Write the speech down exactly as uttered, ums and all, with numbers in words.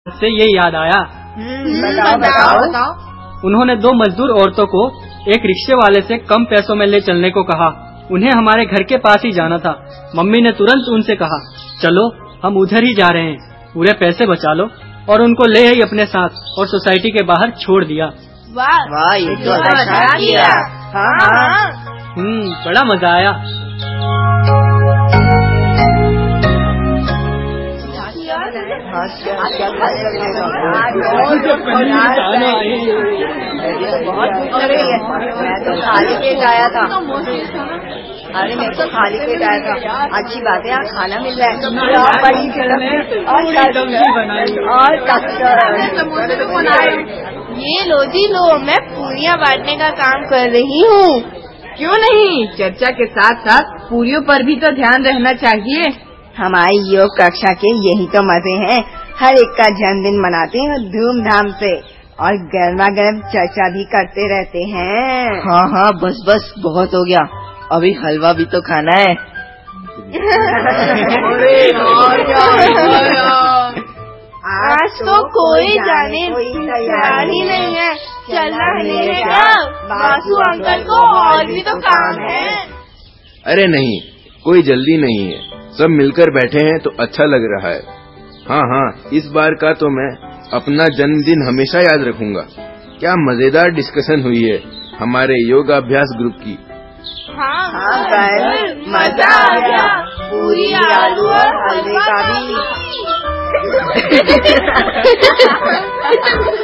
से ये याद आया। बताओ बताओ बताओ। उन्होंने दो मजदूर औरतों को एक रिक्शे वाले से कम पैसों में ले चलने को कहा। उन्हें हमारे घर के पास ही जाना था। मम्मी ने तुरंत उनसे कहा, चलो हम उधर ही जा रहे हैं, पूरे पैसे बचा लो, और उनको ले आई अपने साथ और सोसाइटी के बाहर छोड़ दिया। वाह वाह, ये तो अच्छा किया। हाँ हाँ, हम्म बड़ा मजा आया। अरे मैं तो खाली पेट आया था। अरे मैं तो खाली पेट आया था। अच्छी बात है, यहाँ खाना मिल रहा है। ये लो जी लो, मैं पूरियाँ बांटने का काम कर रही हूँ। क्यों नहीं, चर्चा के साथ साथ पूरियों पर भी तो ध्यान रहना चाहिए। हमारी योग कक्षा के यही तो मजे हैं। हर एक का जन्मदिन मनाते हैं धूमधाम से और गर्मा गर्म चर्चा भी करते रहते हैं। हाँ हाँ, बस बस बहुत हो गया, अभी हलवा भी तो खाना है। आज तो कोई जाने तैयार ही नहीं है। चलना है क्या? बासु अंकल को और भी तो काम है। अरे नहीं, कोई जल्दी नहीं है, सब मिलकर बैठे हैं तो अच्छा लग रहा है। हाँ हाँ, इस बार का तो मैं अपना जन्मदिन हमेशा याद रखूंगा। क्या मजेदार डिस्कशन हुई है हमारे योगाभ्यास ग्रुप की। हाँ हाँ, मजा आ गया। पूरी आलू और हलवे का भी।